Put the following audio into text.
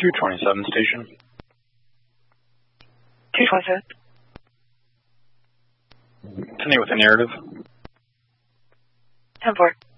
227 station. 227. Continue with the narrative. 10-4.